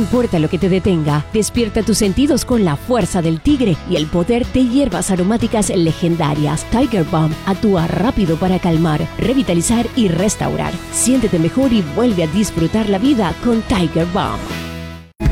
importa lo que te detenga, despierta tus sentidos con la fuerza del tigre y el poder de hierbas aromáticas legendarias. Tiger Balm actúa rápido para calmar, revitalizar y restaurar. Siéntete mejor y vuelve a disfrutar la vida con Tiger Balm.